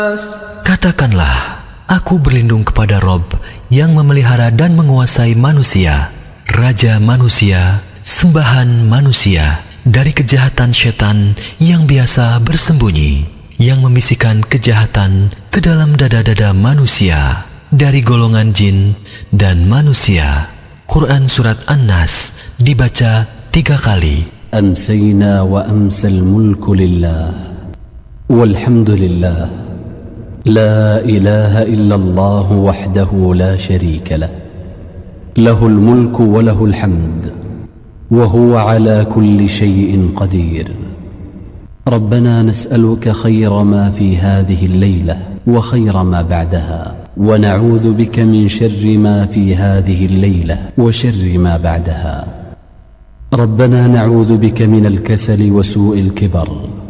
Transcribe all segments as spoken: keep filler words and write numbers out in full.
Katakanlah, aku berlindung kepada Rob yang memelihara dan menguasai manusia, Raja manusia, sembahan manusia, dari kejahatan setan yang biasa bersembunyi, yang membisikkan kejahatan ke dalam dada-dada manusia, dari golongan jin dan manusia. Quran Surat An-Nas dibaca tiga kali. Amsayna wa amsal mulku lillah, walhamdulillah. لا إله إلا الله وحده لا شريك له له الملك وله الحمد وهو على كل شيء قدير ربنا نسألك خير ما في هذه الليلة وخير ما بعدها ونعوذ بك من شر ما في هذه الليلة وشر ما بعدها ربنا نعوذ بك من الكسل وسوء الكبر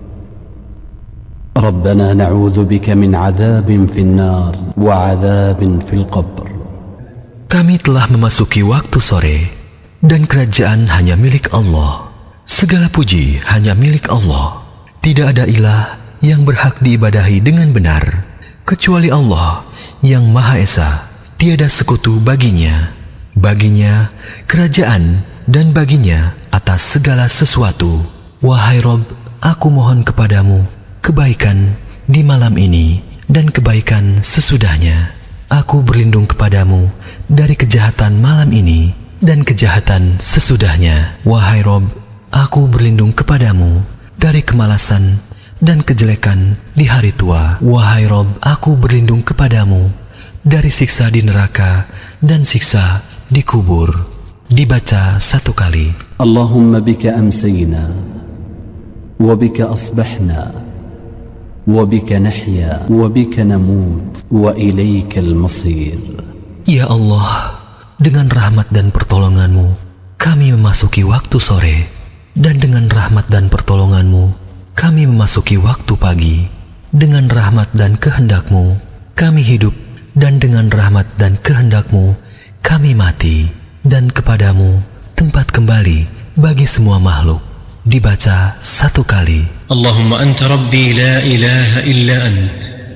ربنا نعوذ بك من عذاب في النار وعذاب في القبر. Kami telah memasuki waktu sore dan kerajaan hanya milik Allah. Segala puji hanya milik Allah. Tidak ada ilah yang berhak diibadahi dengan benar kecuali Allah yang Maha Esa. Tiada sekutu baginya. Baginya kerajaan dan baginya atas segala sesuatu. Wahai Rob, aku mohon kepadamu kebaikan di malam ini dan kebaikan sesudahnya. Aku berlindung kepadamu dari kejahatan malam ini dan kejahatan sesudahnya. Wahai Rob, aku berlindung kepadamu dari kemalasan dan kejelekan di hari tua. Wahai Rob, aku berlindung kepadamu dari siksa di neraka dan siksa di kubur. Dibaca satu kali. Allahumma bika amsayna wa bika asbahna وَبِكَ نَحْيَا وَبِكَ نَمُوتُ وَإِلَيْكَ الْمَصِيرُ. Ya Allah, dengan rahmat dan pertolongan-Mu kami memasuki waktu sore, dan dengan rahmat dan pertolongan-Mu kami memasuki waktu pagi. Dengan rahmat dan kehendak-Mu kami hidup, dan dengan rahmat dan kehendak-Mu kami mati, dan kepadamu tempat kembali bagi semua makhluk. Dibaca satu kali. Allahumma anta rabbi la ilaha illa ant,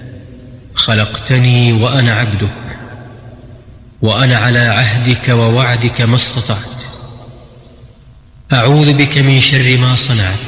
khalaqtani wa ana abduk, wa ana ala ahdika wa wa'dika mastata'at, a'udhu bika min syarri ma sana'at,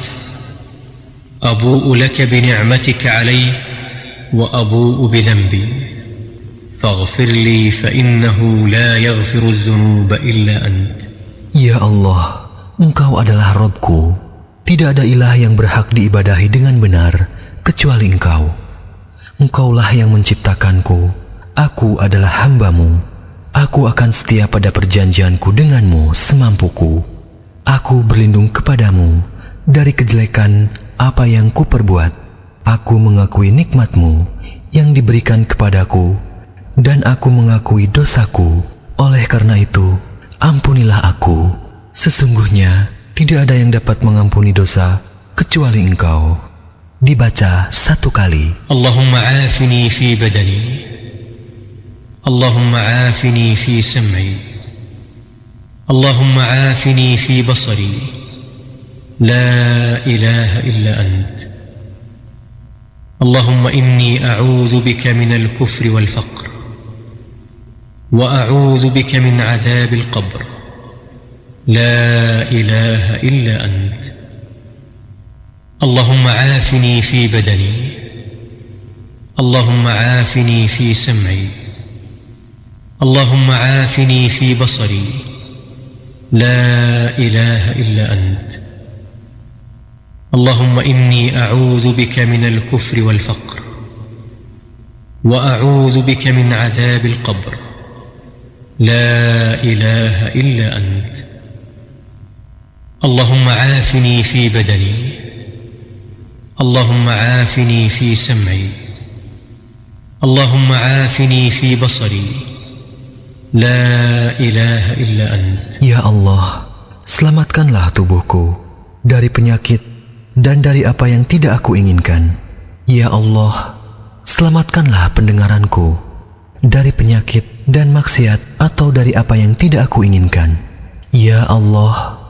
abu'u laka bi ni'matika alay, wa abu'u bi dhanbi, faghfir li fa innahu la yaghfiru adh-dhunuba illa ant. Ya Allah, Engkau adalah Rabbku. Tidak ada ilah yang berhak diibadahi dengan benar kecuali Engkau. Engkaulah yang menciptakanku. Aku adalah hamba-Mu. Aku akan setia pada perjanjianku denganmu semampuku. Aku berlindung kepadamu dari kejelekan apa yang kuperbuat. Aku mengakui nikmat-Mu yang diberikan kepadaku, dan aku mengakui dosaku. Oleh karena itu, ampunilah aku. Sesungguhnya tidak ada yang dapat mengampuni dosa kecuali Engkau. Dibaca satu kali. Allahumma afini fi badani, Allahumma afini fi sam'i, Allahumma afini fi basari, la ilaha illa ant. Allahumma inni a'udhu bika min al-kufri wal-faqr, wa a'udhu bika min adhab al-qabr. لا إله إلا أنت. اللهم عافني في بدني، اللهم عافني في سمعي، اللهم عافني في بصري، لا إله إلا أنت. اللهم إني أعوذ بك من الكفر والفقر، وأعوذ بك من عذاب القبر، لا إله إلا أنت. اللهم عافني في بدني، اللهم عافني في سمعي، اللهم عافني في بصري، لا إله إلا أنت. Ya Allah, selamatkanlah tubuhku dari penyakit dan dari apa yang tidak aku inginkan. Ya Allah, selamatkanlah pendengaranku dari penyakit dan maksiat atau dari apa yang tidak aku inginkan. Ya Allah,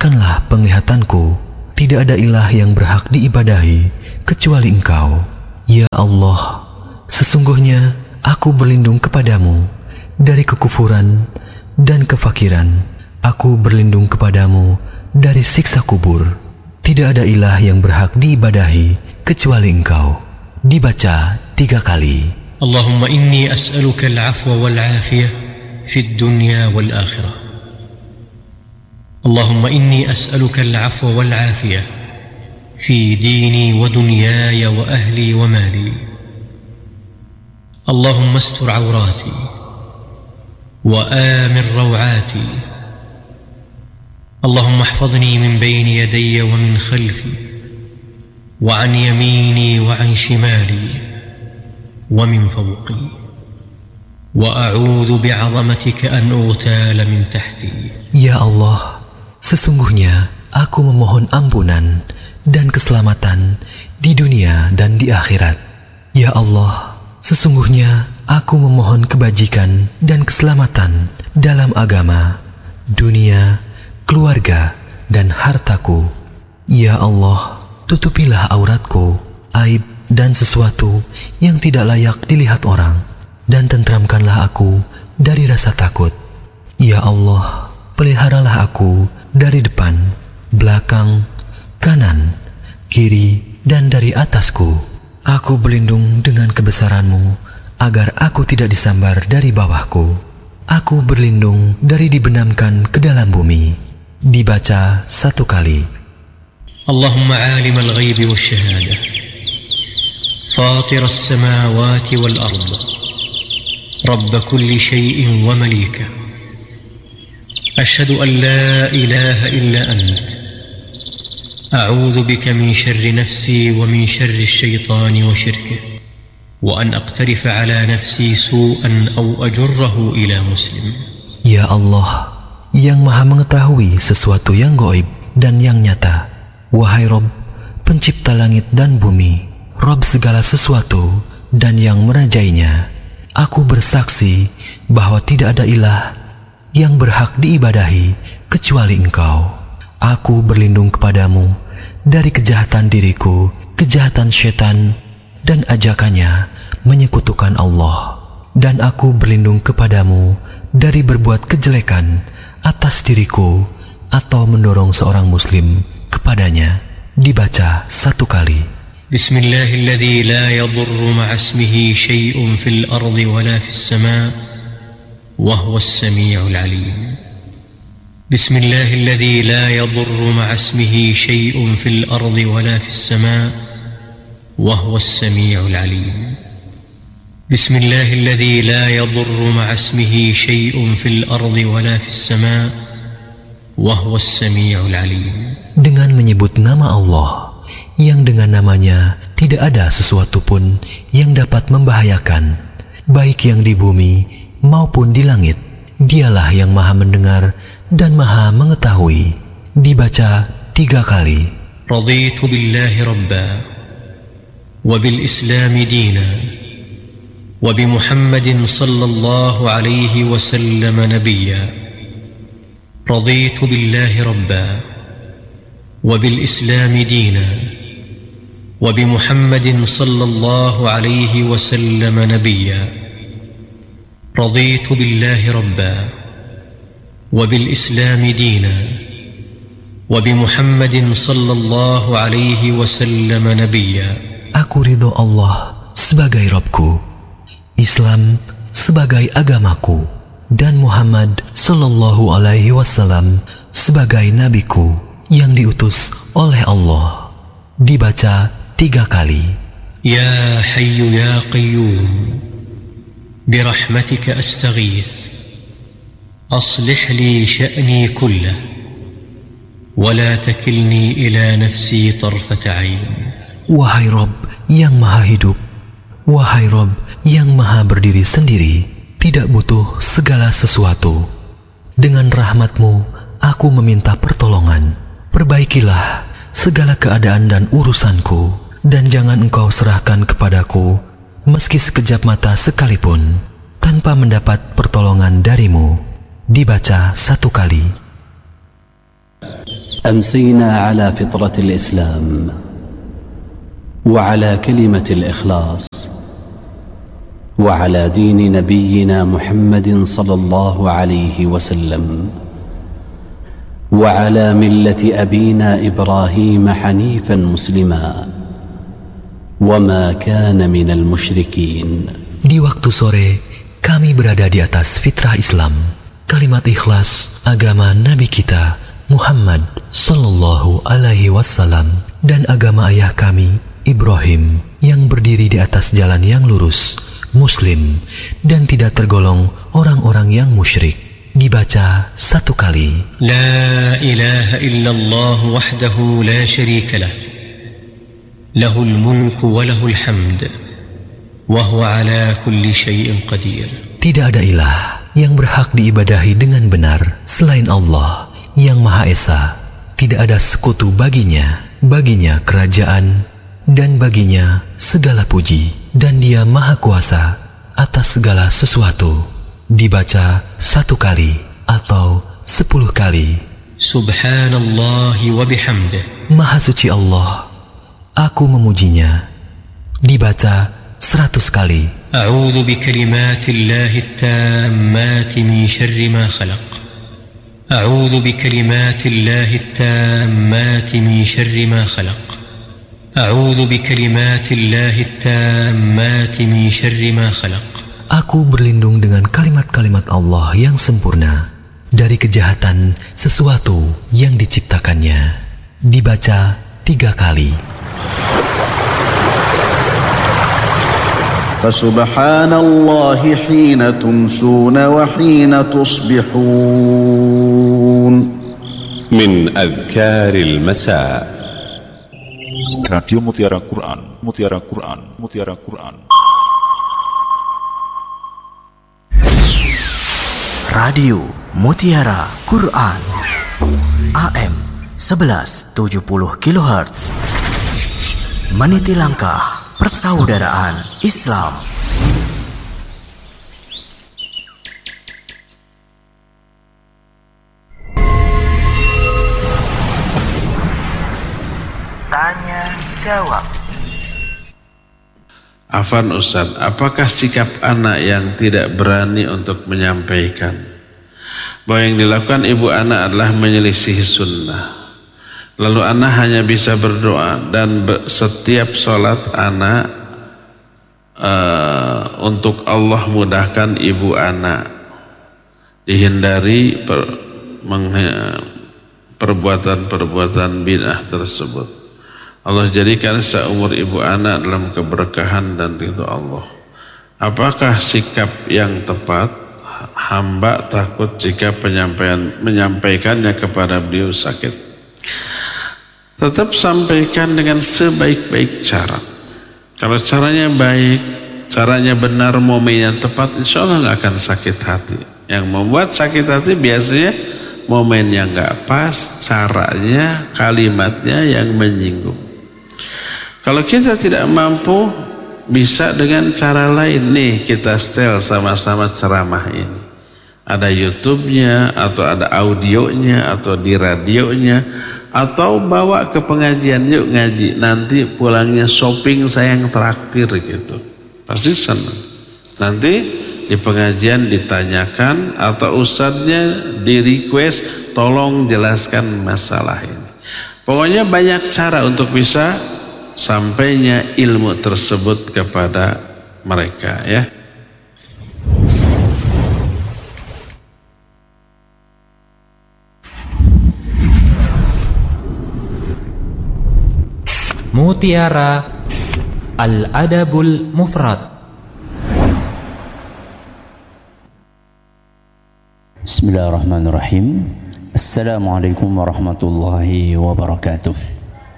selamatkanlah penglihatanku. Tidak ada ilah yang berhak diibadahi kecuali Engkau. Ya Allah, sesungguhnya aku berlindung kepadamu dari kekufuran dan kefakiran. Aku berlindung kepadamu dari siksa kubur. Tidak ada ilah yang berhak diibadahi kecuali Engkau. Dibaca tiga kali. Allahumma inni as'aluka al-'afwa wal-'afiyah fi ad-dunya wal-akhirah. Allahumma inni as'aluka al-'afwa wal-'afiyah fi dini wa dunyaya wa ahli wa mali. Allahumma astur 'awrati wa amir raw'ati. اللهم احفظني من بين يدي ومن خلفي وعن يميني وعن شمالي ومن فوقي وأعوذ بعظمتك أن أغتال من تحتي. Ya Allah, sesungguhnya aku memohon ampunan dan keselamatan di dunia dan di akhirat. Ya Allah, sesungguhnya aku memohon kebajikan dan keselamatan dalam agama, dunia, keluarga, dan hartaku. Ya Allah, tutupilah auratku, aib dan sesuatu yang tidak layak dilihat orang, dan tentramkanlah aku dari rasa takut. Ya Allah, peliharalah aku dari depan, belakang, kanan, kiri, dan dari atasku. Aku berlindung dengan kebesaran-Mu agar aku tidak disambar dari bawahku. Aku berlindung dari dibenamkan ke dalam bumi. Dibaca satu kali. Allahumma alim al-ghayb wash-shahada, fatir as-samawati wal-ard, rabb kulli shay'in wa malika. Ashhadu an la ilaha illa ant. A'udzu bika min syarri nafsi wa min syarri asy-syaitani wa syirkihi, wa an aqtarifa ala nafsi su'an aw ajurrahu ila muslim. Ya Allah, yang maha mengetahui sesuatu yang gaib dan yang nyata. Wahai Rob, pencipta langit dan bumi, Rob segala sesuatu dan yang merajainya, aku bersaksi bahwa tidak ada ilah yang berhak diibadahi kecuali Engkau. Aku berlindung kepadamu dari kejahatan diriku, kejahatan syaitan, dan ajakannya menyekutukan Allah. Dan aku berlindung kepadamu dari berbuat kejelekan atas diriku atau mendorong seorang muslim kepadanya. Dibaca satu kali. Bismillahilladzi la yadurru ma'asmihi syai'un fil ardi wala fis sama' wa huwas sami'ul 'alim. Bismillahilladzi la yadurru ma'asmihi syai'un fil ardi wala fis sama' wa huwas sami'ul 'alim. Bismillahilladzi la yadurru ma'asmihi syai'un fil ardi wala fis sama' wa huwas sami'ul 'alim. Dengan menyebut nama Allah, yang dengan namanya tidak ada sesuatu pun yang dapat membahayakan, baik yang di bumi maupun di langit. Dialah yang maha mendengar dan maha mengetahui. Dibaca tiga kali. Raditu billahi rabba wa bil islami dina wa bi Muhammadin sallallahu alaihi wasallam nabiyya. Raditu billahi rabba wa bil islami dina wa bi Muhammadin sallallahu alaihi wasallam nabiyya. Raditu billahi rabba wa bil islami dina wa bi Muhammadin sallallahu alaihi wasallam nabiyya. Aku ridho Allah sebagai Rabbku, Islam sebagai agamaku, dan Muhammad sallallahu alaihi wasallam sebagai nabiku yang diutus oleh Allah. Dibaca tiga kali. Ya Hayyu ya Qayyum, birahmatika astaghith, aslih li sya'ni kullah, wa la takilni ila nafsi tarfata 'ain. Wahai Rabb yang maha hidup, wahai Rabb yang maha berdiri sendiri, tidak butuh segala sesuatu. Dengan rahmat-Mu aku meminta pertolongan. Perbaikilah segala keadaan dan urusanku, dan jangan Engkau serahkan kepadaku meski sekejap mata sekalipun tanpa mendapat pertolongan dari-Mu. Dibaca satu kali. أمسينا على فطرة الإسلام وعلى كلمة الإخلاص وعلى دين نبينا محمد صلى الله عليه وسلم وعلى ملة أبينا إبراهيم حنيفا مسلما وما كان من المشركين. Di waktu sore, kami berada di atas fitrah Islam, kalimat ikhlas, agama Nabi kita Muhammad sallallahu alaihi wasallam, dan agama ayah kami Ibrahim yang berdiri di atas jalan yang lurus, Muslim, dan tidak tergolong orang-orang yang musyrik. Dibaca satu kali. La ilaha illallah wahdahu la syarika lah. Lahul mulku wa lahul hamd. Wa huwa ala kulli syai'in qadir. Tidak ada ilah yang berhak diibadahi dengan benar selain Allah yang Maha Esa. Tidak ada sekutu baginya. Baginya kerajaan dan baginya segala puji. Dan Dia Maha Kuasa atas segala sesuatu. Dibaca satu kali atau sepuluh kali. Subhanallahi wa bihamdih. Maha suci Allah, aku memujinya. Dibaca seratus kali. A'udzu bikalimatillahi tammati min syarri ma khalaq. A'udzu bikalimatillahi tammati min syarri ma khalaq. A'udzu bikalimatillahi tammati min syarri ma khalaq. Aku berlindung dengan kalimat-kalimat Allah yang sempurna dari kejahatan sesuatu yang diciptakannya. Dibaca tiga kali. Fasubhanallahi hina tumsuna wa hina tusbihun. Min adhkaril masa. Radio Mutiara Quran, Mutiara Quran, Mutiara Quran. Radio Mutiara Quran A M sebelas tujuh puluh kilohertz, meniti langkah persaudaraan Islam. Tanya jawab. Afan Ustaz, apakah sikap anak yang tidak berani untuk menyampaikan bahwa yang dilakukan ibu anak adalah menyelisih sunnah, lalu anak hanya bisa berdoa dan setiap sholat anak uh, untuk Allah mudahkan ibu anak, dihindari per, perbuatan-perbuatan bid'ah tersebut. Allah jadikan seumur ibu anak dalam keberkahan dan ridha Allah. Apakah sikap yang tepat? Hamba takut jika penyampaian menyampaikannya kepada beliau sakit. Tetap sampaikan dengan sebaik-baik cara. Kalau caranya baik, caranya benar, momennya tepat, insya Allah nggak akan sakit hati. Yang membuat sakit hati biasanya momen yang nggak pas, caranya, kalimatnya yang menyinggung. Kalau kita tidak mampu, bisa dengan cara lain. Nih kita setel sama-sama ceramah ini. Ada YouTube-nya, atau ada audionya, atau di radionya, atau bawa ke pengajian, yuk ngaji. Nanti pulangnya shopping saya yang traktir gitu. Pasti senang. Nanti di pengajian ditanyakan, atau ustadznya di request, tolong jelaskan masalah ini. Pokoknya banyak cara untuk bisa sampainya ilmu tersebut kepada mereka, ya. Mutiara Al-Adabul Mufrad. Bismillahirrahmanirrahim. Assalamualaikum warahmatullahi wabarakatuh.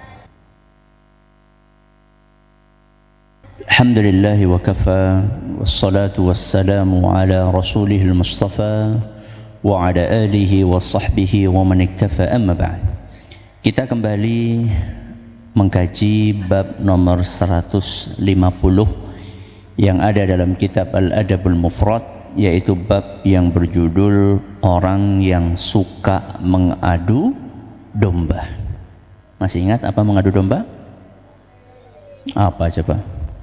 Alhamdulillahi wa kafa, wassalatu wassalamu ala rasulihil mustafa wa ala alihi wa sahbihi wa man iktafa, amma ba'd. Kita kembali mengkaji bab nomor seratus lima puluh yang ada dalam kitab Al-Adabul Mufrad, yaitu bab yang berjudul orang yang suka mengadu domba. Masih ingat apa mengadu domba? Apa coba?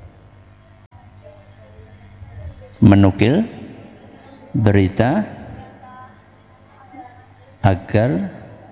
Menukil berita agar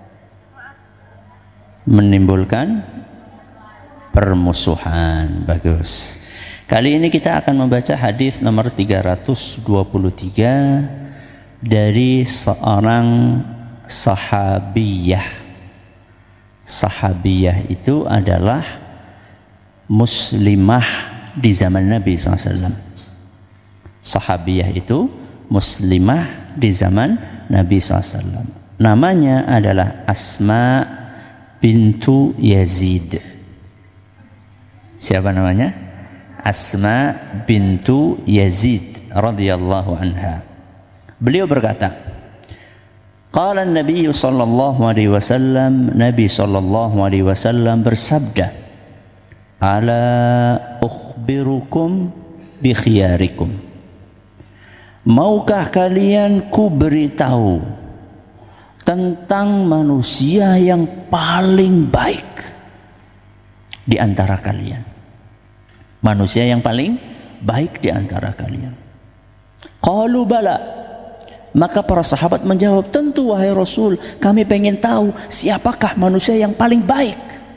menimbulkan permusuhan. Bagus. Kali ini kita akan membaca hadis nomor tiga ratus dua puluh tiga dari seorang sahabiyah. Sahabiyah itu adalah muslimah di zaman Nabi shallallahu alaihi wasallam. Sahabiyah itu muslimah di zaman Nabi shallallahu alaihi wasallam. Namanya adalah Asma bintu Yazid. Siapa namanya? Asma bintu Yazid radhiyallahu anha. Beliau berkata, qala an-nabiy sallallahu alaihi wasallam, Nabi sallallahu alaihi wasallam bersabda, ala ukhbirukum bi khiyarikum. Maukah kalian ku beritahu tentang manusia yang paling baik di antara kalian? Manusia yang paling baik di antara kalian. Qalu bala. Maka para sahabat menjawab, tentu wahai Rasul, kami pengen tahu siapakah manusia yang paling baik.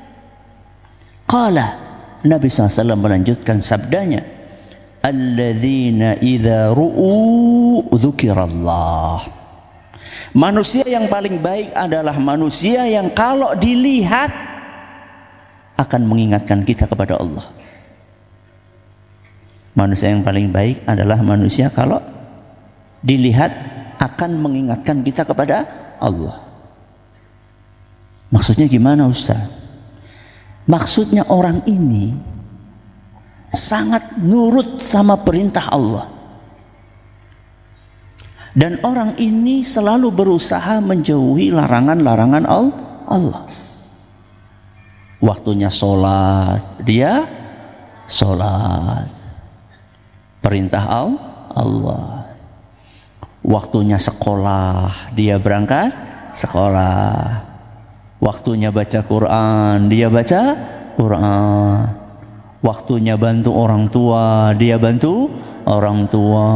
Qala, Nabi shallallahu alaihi wasallam melanjutkan sabdanya, alladzina idza ru'u dzukirallah. Manusia yang paling baik adalah manusia yang kalau dilihat akan mengingatkan kita kepada Allah. Manusia yang paling baik adalah manusia kalau dilihat akan mengingatkan kita kepada Allah. Maksudnya gimana Ustaz? Maksudnya orang ini sangat nurut sama perintah Allah. Dan orang ini selalu berusaha menjauhi larangan-larangan Allah. Waktunya sholat, dia sholat. Perintah Allah. Waktunya sekolah, dia berangkat sekolah. Waktunya baca Quran, dia baca Quran. Waktunya bantu orang tua, dia bantu orang tua.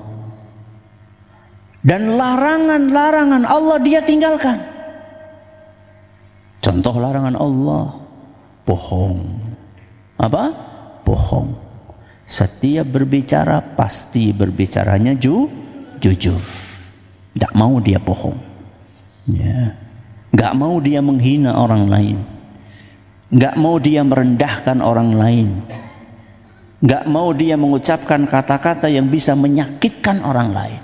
Dan larangan-larangan Allah dia tinggalkan. Contoh larangan Allah, bohong. Apa? Bohong. Setiap berbicara pasti berbicaranya ju, jujur. Tidak mau dia bohong. Ya. Nggak mau dia menghina orang lain. Nggak mau dia merendahkan orang lain. Nggak mau dia mengucapkan kata-kata yang bisa menyakitkan orang lain.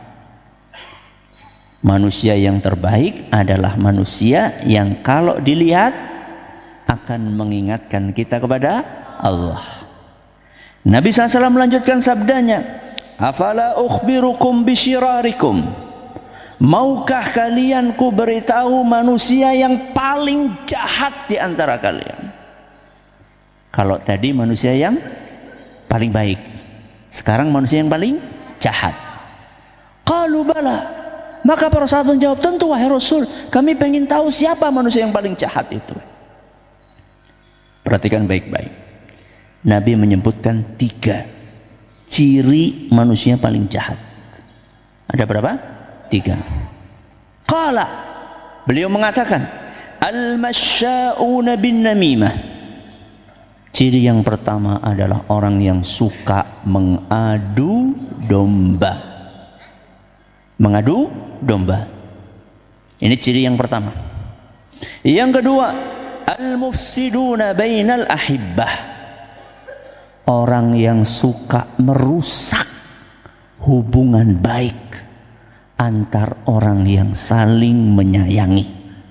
Manusia yang terbaik adalah manusia yang kalau dilihat akan mengingatkan kita kepada Allah. Nabi shallallahu alaihi wasallam melanjutkan sabdanya, afala ukhbirukum bisyirarikum. Maukah kalian ku beritahu manusia yang paling jahat di antara kalian? Kalau tadi manusia yang paling baik, sekarang manusia yang paling jahat. Qalu bala. Maka para sahabat menjawab, tentu wahai Rasul, kami pengen tahu siapa manusia yang paling jahat itu. Perhatikan baik-baik. Nabi menyebutkan tiga ciri manusia paling jahat. Ada berapa? Tiga. Qala, beliau mengatakan, al-masya'una bin namimah. Ciri yang pertama adalah orang yang suka mengadu domba. Mengadu domba. Ini ciri yang pertama. Yang kedua, al-mufsiduna bainal ahibbah. Orang yang suka merusak hubungan baik antar orang yang saling menyayangi.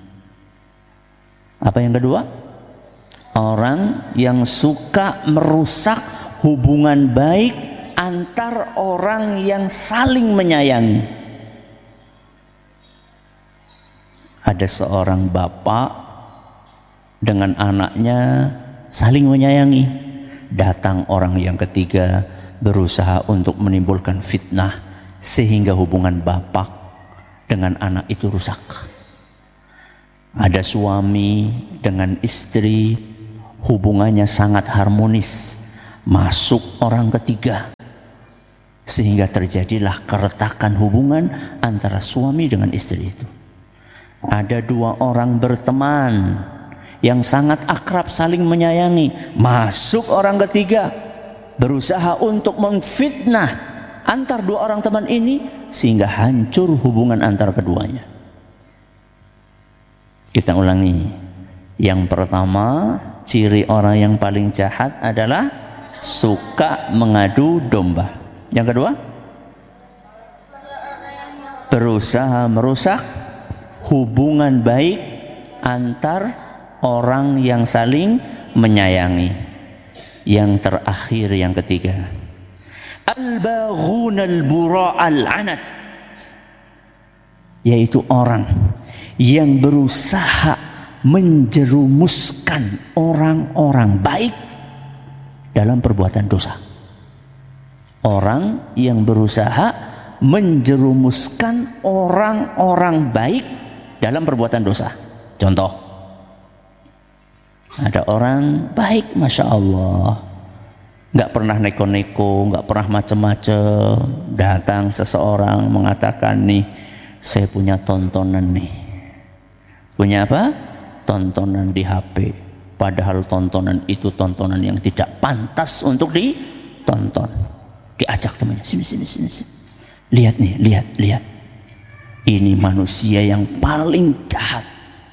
Apa yang kedua? Orang yang suka merusak hubungan baik antar orang yang saling menyayangi. Ada seorang bapak dengan anaknya saling menyayangi. Datang orang yang ketiga berusaha untuk menimbulkan fitnah sehingga hubungan bapak dengan anak itu rusak. Ada suami dengan istri hubungannya sangat harmonis, masuk orang ketiga, sehingga terjadilah keretakan hubungan antara suami dengan istri itu. Ada dua orang berteman yang sangat akrab, saling menyayangi, masuk orang ketiga, berusaha untuk memfitnah antar dua orang teman ini sehingga hancur hubungan antar keduanya. Kita ulangi. Yang pertama, ciri orang yang paling jahat adalah suka mengadu domba. Yang kedua, berusaha merusak hubungan baik antar orang yang saling menyayangi. Yang terakhir, yang ketiga, al-baghunal bura'al anat, yaitu orang yang berusaha menjerumuskan orang-orang baik dalam perbuatan dosa. Orang yang berusaha menjerumuskan orang-orang baik dalam perbuatan dosa. Contoh, ada orang baik, Masya Allah, gak pernah neko-neko, gak pernah macem-macem. Datang seseorang mengatakan, nih saya punya tontonan nih. Punya apa? Tontonan di H P. Padahal tontonan itu tontonan yang tidak pantas untuk ditonton. Diajak temannya, sini, sini, sini, sini. Lihat nih, lihat, lihat. Ini manusia yang paling jahat.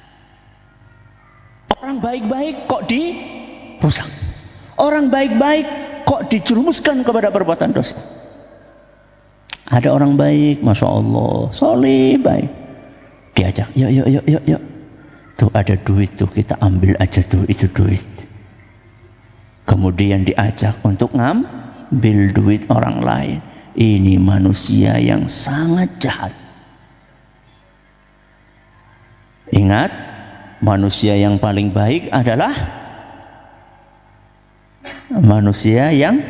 Orang baik-baik kok dirusak. Orang baik-baik kok dijerumuskan kepada perbuatan dosa. Ada orang baik, Masya Allah, soleh, baik. Diajak, yuk, yuk, yuk, yuk, yuk. Tuh ada duit tuh, kita ambil aja tuh, itu duit. Kemudian diajak untuk ngambil duit orang lain. Ini manusia yang sangat jahat. Ingat, manusia yang paling baik adalah manusia yang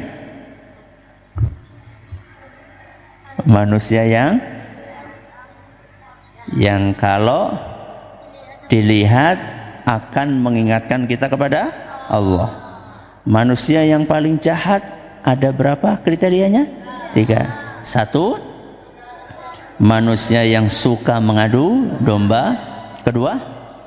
manusia yang yang kalau dilihat akan mengingatkan kita kepada Allah. Manusia yang paling jahat ada berapa kriterianya? Tiga. Satu, manusia yang suka mengadu domba. Kedua,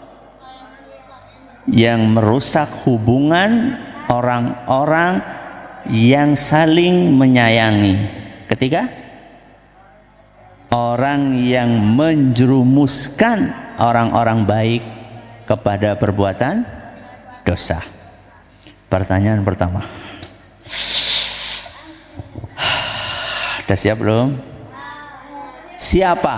yang merusak hubungan orang-orang yang saling menyayangi. Ketiga, orang yang menjerumuskan orang-orang baik kepada perbuatan dosa. Pertanyaan pertama, sudah siap belum? Siapa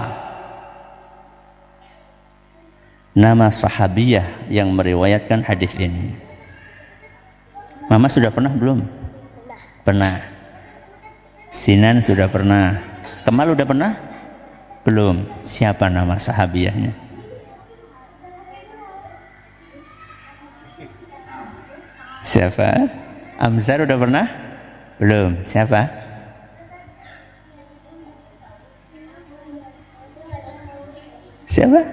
nama sahabiyah yang meriwayatkan hadis ini? Mama sudah pernah belum? Pernah. Sinan sudah pernah. Kemal udah pernah? Belum. Siapa nama sahabiyahnya? Siapa? Amzar udah pernah? Belum. Siapa? Siapa?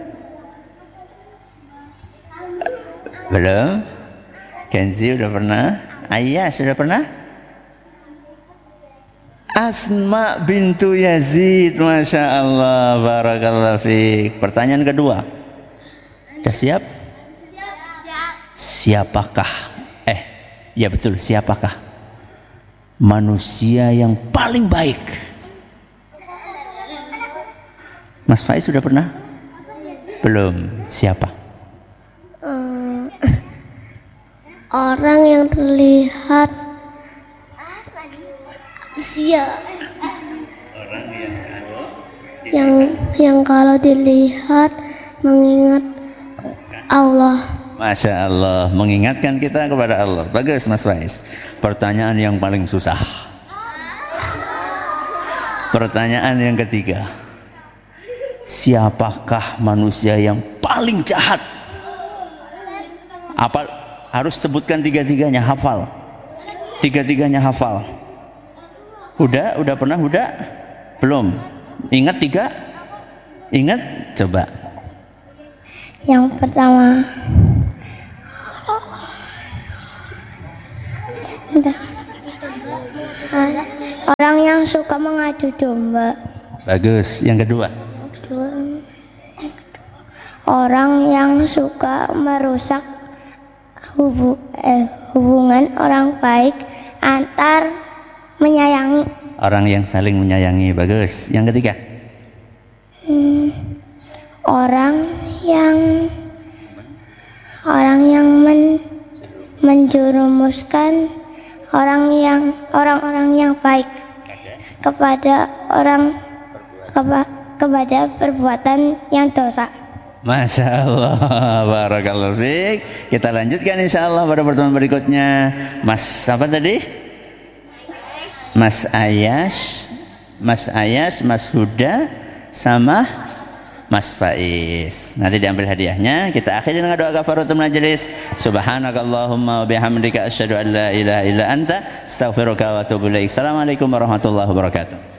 Belum. Kenzi udah pernah? Ayah sudah pernah? Asma bintu Yazid, Masya Allah, barakallahu fiik. Pertanyaan kedua, sudah siap? Siapakah? Eh, ya betul, siapakah manusia yang paling baik? Mas Faiz sudah pernah? Belum. Siapa? Um, orang yang terlihat sia, orang yang yang yang kalau dilihat mengingat Allah. Masya Allah, mengingatkan kita kepada Allah. Bagus Mas Faiz. Pertanyaan yang paling susah. Pertanyaan yang ketiga, siapakah manusia yang paling jahat? Apa harus sebutkan tiga-tiganya, hafal. Tiga-tiganya hafal. Udah, udah pernah, udah? Belum. Ingat tiga? Ingat? Coba. Yang pertama, Orang yang suka mengadu domba. Bagus. Yang kedua? Kedua, orang yang suka merusak hubu, eh, hubungan orang baik antar menyayangi. Orang yang saling menyayangi. Bagus. Yang ketiga? Hmm, orang yang orang yang men, menjerumuskan orang yang orang-orang yang baik kepada orang keba, kepada perbuatan yang dosa. Masya Allah, barakallahu fiik. Kita lanjutkan insya Allah pada pertemuan berikutnya. Mas apa tadi? Mas Ayas, Mas Ayas, Mas Huda, sama Mas Faiz. Nanti diambil hadiahnya. Kita akhiri dengan doa kafaratul majelis. Subhanakallahumma wa bihamdika asyhadu an la ilaha illa anta astaghfiruka wa atubu ilaik. Assalamualaikum warahmatullahi wabarakatuh.